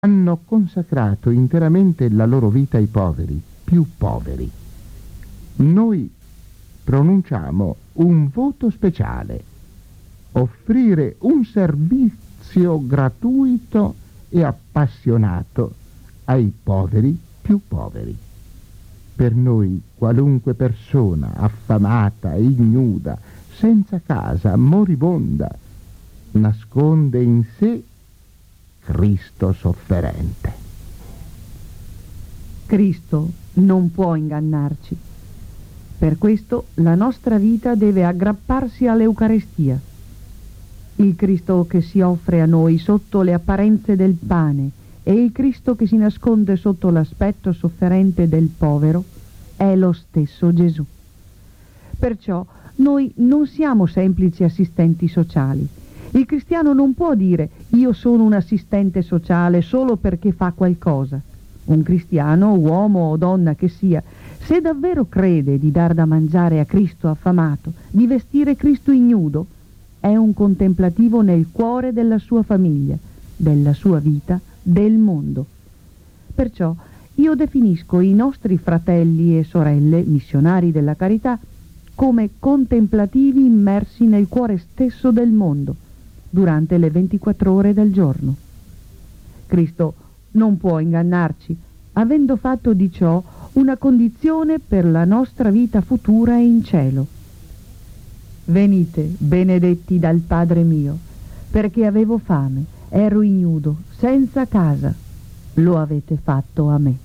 hanno consacrato interamente la loro vita ai poveri, più poveri. Noi pronunciamo un voto speciale: offrire un servizio gratuito e appassionato ai poveri più poveri. Per noi qualunque persona affamata, ignuda, senza casa, moribonda, nasconde in sé Cristo sofferente. Cristo non può ingannarci. Per questo la nostra vita deve aggrapparsi all'Eucarestia. Il Cristo che si offre a noi sotto le apparenze del pane e il Cristo che si nasconde sotto l'aspetto sofferente del povero è lo stesso Gesù. Perciò noi non siamo semplici assistenti sociali. Il cristiano non può dire: io sono un assistente sociale solo perché fa qualcosa. Un cristiano, uomo o donna che sia, se davvero crede di dar da mangiare a Cristo affamato, di vestire Cristo ignudo, è un contemplativo nel cuore della sua famiglia, della sua vita, del mondo. Perciò io definisco i nostri fratelli e sorelle, missionari della carità, come contemplativi immersi nel cuore stesso del mondo, durante le 24 ore del giorno. Cristo non può ingannarci, avendo fatto di ciò una condizione per la nostra vita futura in cielo. Venite, benedetti dal Padre mio, perché avevo fame, ero ignudo, senza casa. Lo avete fatto a me.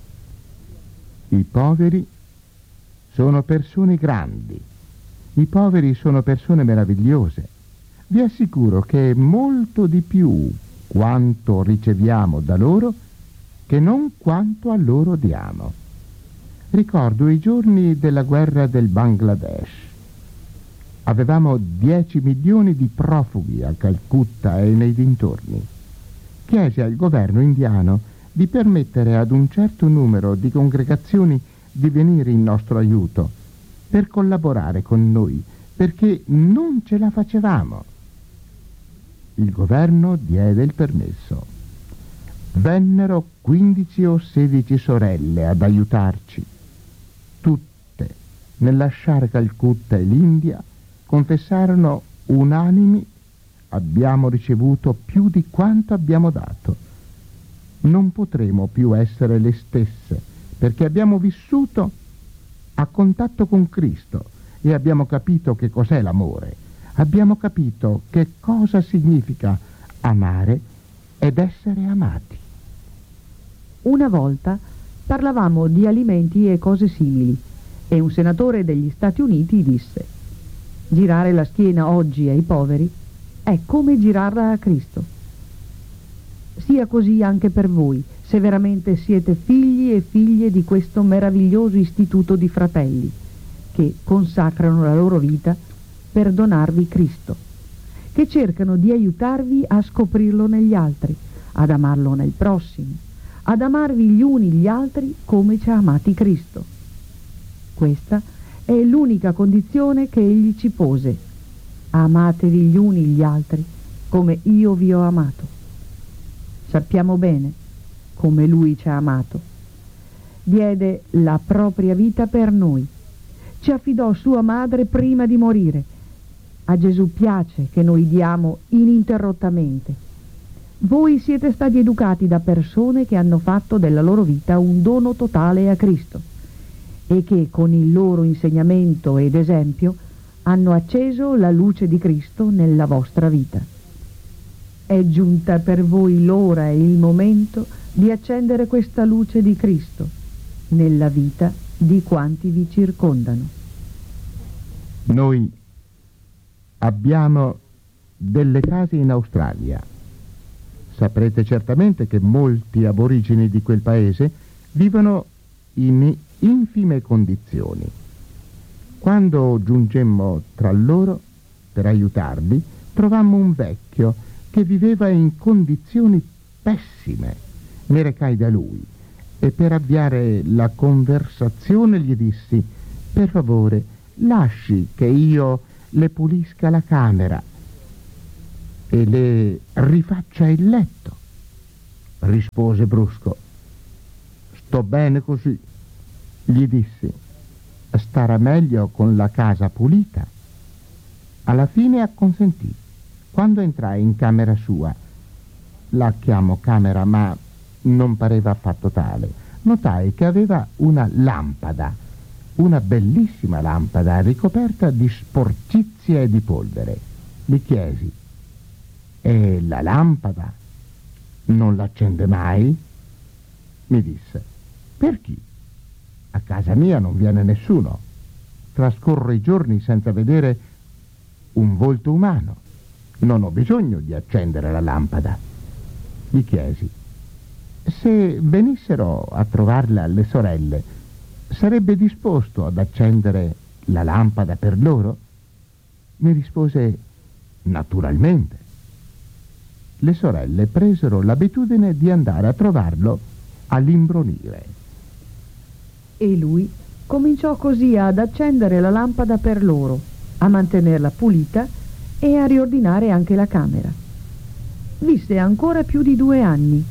I poveri sono persone grandi. I poveri sono persone meravigliose. Vi assicuro che è molto di più quanto riceviamo da loro che non quanto a loro diamo. Ricordo i giorni della guerra del Bangladesh. Avevamo 10 milioni di profughi a Calcutta e nei dintorni. Chiesi al governo indiano di permettere ad un certo numero di congregazioni di venire in nostro aiuto per collaborare con noi, perché non ce la facevamo. Il governo diede il permesso. Vennero 15 o 16 sorelle ad aiutarci. Tutte, nel lasciare Calcutta e l'India, confessarono unanimi: abbiamo ricevuto più di quanto abbiamo dato. Non potremo più essere le stesse, perché abbiamo vissuto a contatto con Cristo e abbiamo capito che cos'è l'amore. Abbiamo capito che cosa significa amare ed essere amati. Una volta parlavamo di alimenti e cose simili e un senatore degli Stati Uniti disse: girare la schiena oggi ai poveri è come girarla a Cristo. Sia così anche per voi, se veramente siete figli e figlie di questo meraviglioso istituto di fratelli che consacrano la loro vita per donarvi Cristo, che cercano di aiutarvi a scoprirlo negli altri, ad amarlo nel prossimo, ad amarvi gli uni gli altri come ci ha amati Cristo. Questa è l'unica condizione che Egli ci pose: amatevi gli uni gli altri come io vi ho amato. Sappiamo bene come Lui ci ha amato. Diede la propria vita per noi, ci affidò sua madre prima di morire. A Gesù piace che noi diamo ininterrottamente. Voi siete stati educati da persone che hanno fatto della loro vita un dono totale a Cristo e che con il loro insegnamento ed esempio hanno acceso la luce di Cristo nella vostra vita. È giunta per voi l'ora e il momento di accendere questa luce di Cristo nella vita di quanti vi circondano. Noi abbiamo delle case in Australia. Saprete certamente che molti aborigeni di quel paese vivono in infime condizioni. Quando giungemmo tra loro per aiutarli, trovammo un vecchio che viveva in condizioni pessime. Mi recai da lui e per avviare la conversazione gli dissi: per favore, lasci che io le pulisca la camera e le rifaccia il letto. rispose brusco. Sto bene così. Gli dissi: starà meglio con la casa pulita. Alla fine acconsentì. Quando entrai in camera sua, la chiamo camera ma non pareva affatto tale, notai che aveva una lampada, una bellissima lampada ricoperta di sporcizia e di polvere. Gli chiesi: e la lampada non l'accende mai? Mi disse: per chi? A casa mia non viene nessuno. Trascorro i giorni senza vedere un volto umano. Non ho bisogno di accendere la lampada. Gli chiesi: se venissero a trovarla le sorelle, sarebbe disposto ad accendere la lampada per loro? Mi rispose: naturalmente. Le sorelle presero l'abitudine di andare a trovarlo all'imbronire. E lui cominciò così ad accendere la lampada per loro, a mantenerla pulita e a riordinare anche la camera. Visse ancora più di 2 anni.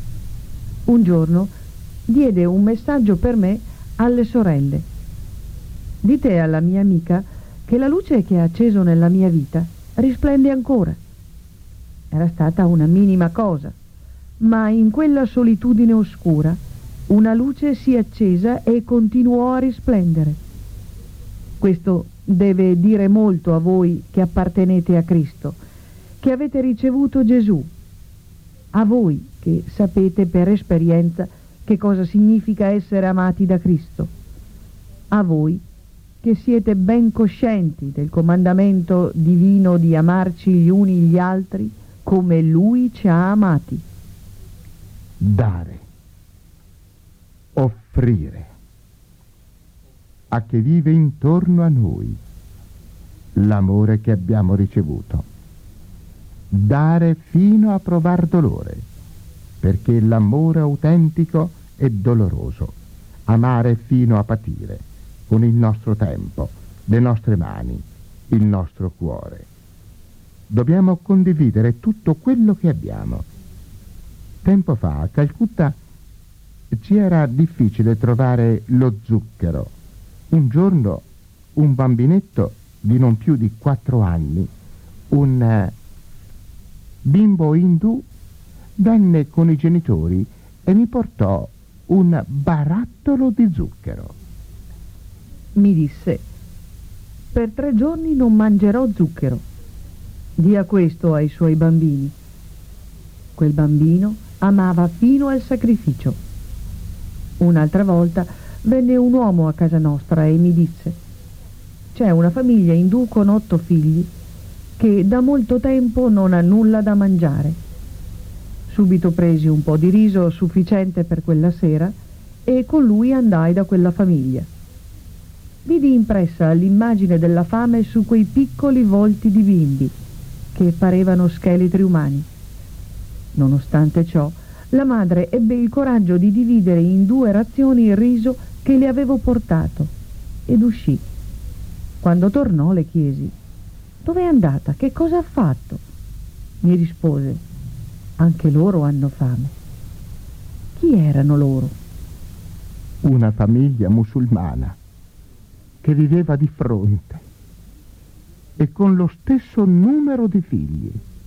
Un giorno diede un messaggio per me alle sorelle. Dite alla mia amica che la luce che ha acceso nella mia vita risplende ancora. Era stata una minima cosa, ma in quella solitudine oscura una luce si accesa e continuò a risplendere. Questo deve dire molto a voi che appartenete a Cristo, che avete ricevuto Gesù, a voi che sapete per esperienza che cosa significa essere amati da Cristo, a voi che siete ben coscienti del comandamento divino di amarci gli uni gli altri come Lui ci ha amati. Dare, offrire a chi vive intorno a noi l'amore che abbiamo ricevuto. Dare fino a provar dolore, perché l'amore autentico è doloroso. Amare fino a patire, con il nostro tempo, le nostre mani, il nostro cuore. Dobbiamo condividere tutto quello che abbiamo. Tempo fa a Calcutta ci era difficile trovare lo zucchero. Un giorno un bambinetto di non più di 4 anni, un bimbo indù, venne con i genitori e mi portò un barattolo di zucchero. Mi disse: per 3 giorni non mangerò zucchero. Dia questo ai suoi bambini. Quel bambino amava fino al sacrificio. Un'altra volta venne un uomo a casa nostra e mi disse: c'è una famiglia indù con 8 figli che da molto tempo non ha nulla da mangiare. Subito presi un po' di riso sufficiente per quella sera e con lui andai da quella famiglia. Vidi impressa l'immagine della fame su quei piccoli volti di bimbi che parevano scheletri umani. Nonostante ciò, la madre ebbe il coraggio di dividere in 2 razioni il riso che le avevo portato ed uscì. Quando tornò le chiesi: dove è andata? Che cosa ha fatto? Mi rispose: anche loro hanno fame. Chi erano loro? Una famiglia musulmana che viveva di fronte e con lo stesso numero di figli.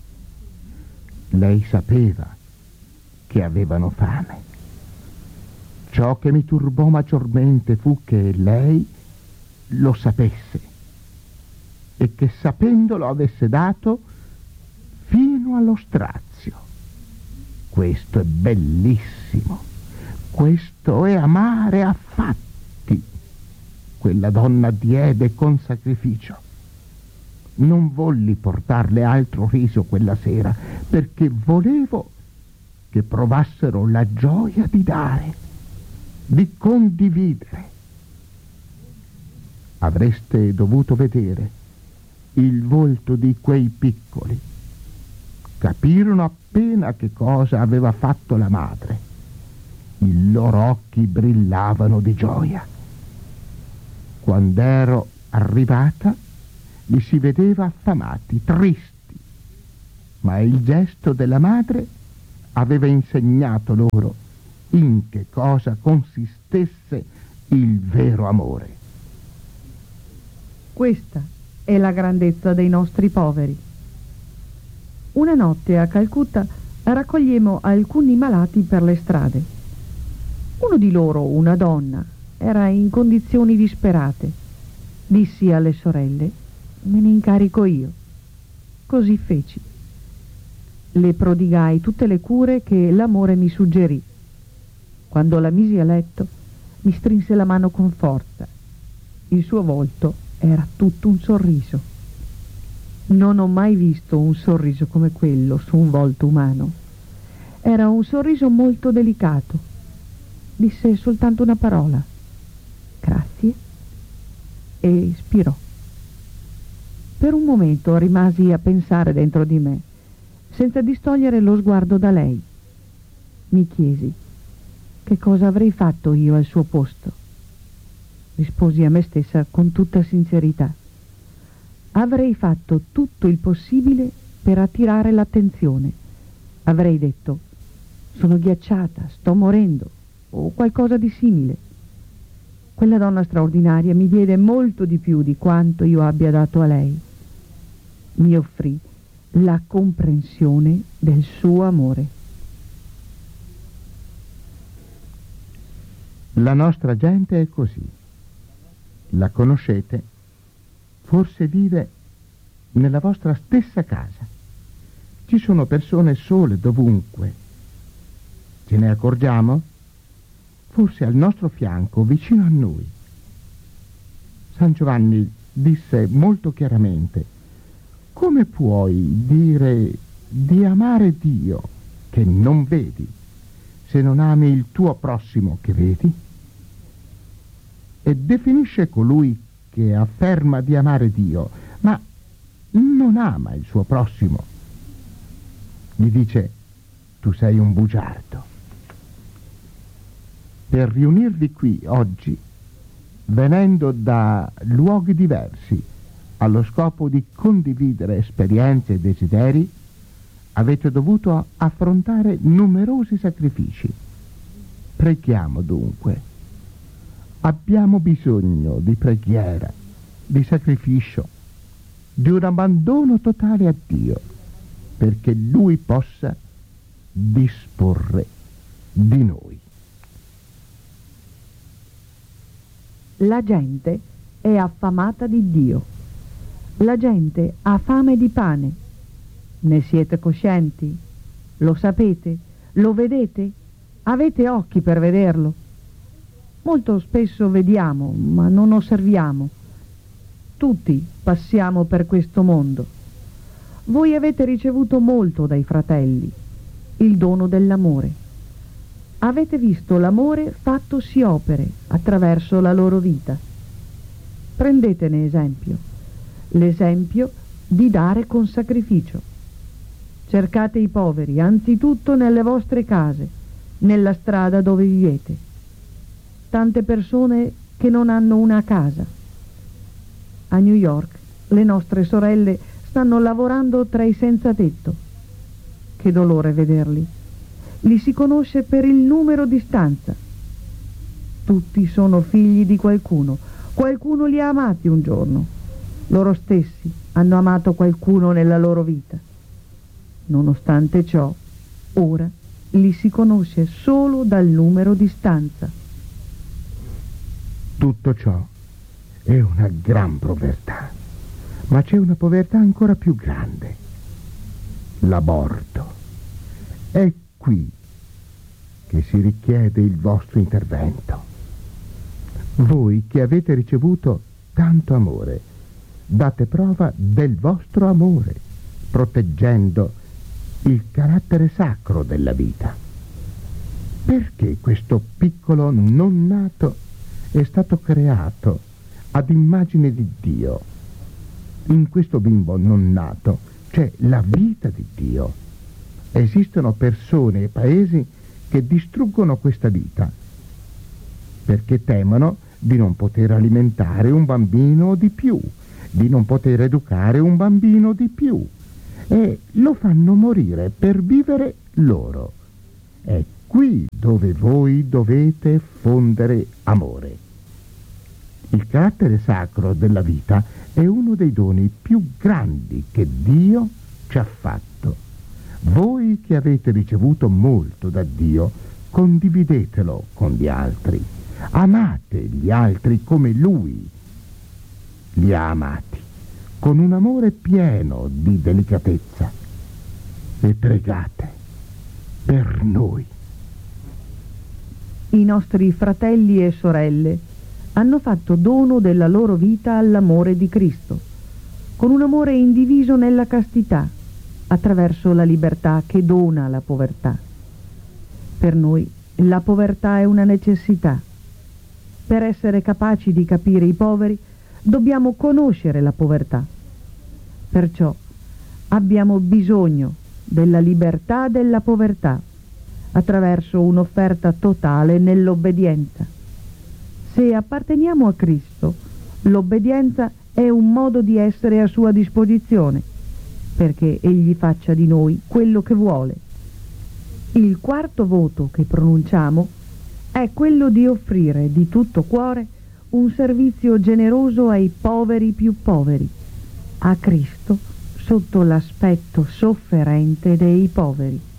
Lei sapeva che avevano fame. Ciò che mi turbò maggiormente fu che lei lo sapesse e che sapendolo avesse dato fino allo strazio. Questo è bellissimo, questo è amare a fatti. Quella donna diede con sacrificio. Non volli portarle altro riso quella sera, perché volevo che provassero la gioia di dare, di condividere. Avreste dovuto vedere il volto di quei piccoli. Capirono appena che cosa aveva fatto la madre. I loro occhi brillavano di gioia. Quando ero arrivata, li si vedeva affamati, tristi, ma il gesto della madre aveva insegnato loro in che cosa consistesse il vero amore. Questa è la grandezza dei nostri poveri. Una notte a Calcutta raccogliemmo alcuni malati per le strade. Uno di loro, una donna, era in condizioni disperate. Dissi alle sorelle: me ne incarico io. Così feci. Le prodigai tutte le cure che l'amore mi suggerì. Quando la misi a letto, mi strinse la mano con forza. Il suo volto era tutto un sorriso. Non ho mai visto un sorriso come quello su un volto umano. Era un sorriso molto delicato. Disse soltanto una parola: grazie, e spirò. Per un momento rimasi a pensare dentro di me, senza distogliere lo sguardo da lei. Mi chiesi: che cosa avrei fatto io al suo posto? Risposi a me stessa con tutta sincerità: avrei fatto tutto il possibile per attirare l'attenzione. Avrei detto: sono ghiacciata, sto morendo, o qualcosa di simile. Quella donna straordinaria mi diede molto di più di quanto io abbia dato a lei. Mi offrì la comprensione del suo amore. La nostra gente è così. La conoscete? Forse vive nella vostra stessa casa. Ci sono persone sole dovunque. Ce ne accorgiamo? Forse al nostro fianco, vicino a noi. San Giovanni disse molto chiaramente: come puoi dire di amare Dio che non vedi, se non ami il tuo prossimo che vedi? E definisce colui che afferma di amare Dio, ma non ama il suo prossimo. Gli dice: tu sei un bugiardo. Per riunirvi qui oggi, venendo da luoghi diversi, allo scopo di condividere esperienze e desideri, avete dovuto affrontare numerosi sacrifici. Preghiamo dunque. Abbiamo bisogno di preghiera, di sacrificio, di un abbandono totale a Dio, perché Lui possa disporre di noi. La gente è affamata di Dio. La gente ha fame di pane. Ne siete coscienti? Lo sapete? Lo vedete? Avete occhi per vederlo? Molto spesso vediamo, ma non osserviamo. Tutti passiamo per questo mondo. Voi avete ricevuto molto dai fratelli, il dono dell'amore. Avete visto l'amore fattosi opere attraverso la loro vita. Prendetene esempio, l'esempio di dare con sacrificio. Cercate i poveri anzitutto nelle vostre case, nella strada dove vivete. Tante persone che non hanno una casa. A New York le nostre sorelle stanno lavorando tra i senza tetto. Che dolore vederli. Li si conosce per il numero di stanza. Tutti sono figli di qualcuno. Qualcuno li ha amati un giorno. Loro stessi hanno amato qualcuno nella loro vita. Nonostante ciò, ora li si conosce solo dal numero di stanza. Tutto ciò è una gran povertà, ma c'è una povertà ancora più grande: l'aborto. È qui che si richiede il vostro intervento. Voi che avete ricevuto tanto amore, date prova del vostro amore, proteggendo il carattere sacro della vita. Perché questo piccolo non nato è stato creato ad immagine di Dio? In questo bimbo non nato c'è la vita di Dio. Esistono persone e paesi che distruggono questa vita perché temono di non poter alimentare un bambino di più, di non poter educare un bambino di più, e lo fanno morire per vivere loro, È qui dove voi dovete fondere amore. Il carattere sacro della vita è uno dei doni più grandi che Dio ci ha fatto. Voi che avete ricevuto molto da Dio, condividetelo con gli altri. Amate gli altri come Lui li ha amati, con un amore pieno di delicatezza. E pregate per noi. I nostri fratelli e sorelle hanno fatto dono della loro vita all'amore di Cristo, con un amore indiviso nella castità, attraverso la libertà che dona la povertà. Per noi la povertà è una necessità. Per essere capaci di capire i poveri, dobbiamo conoscere la povertà. Perciò abbiamo bisogno della libertà della povertà, attraverso un'offerta totale nell'obbedienza. Se apparteniamo a Cristo, l'obbedienza è un modo di essere a sua disposizione, perché Egli faccia di noi quello che vuole. Il quarto voto che pronunciamo è quello di offrire di tutto cuore un servizio generoso ai poveri più poveri, a Cristo sotto l'aspetto sofferente dei poveri.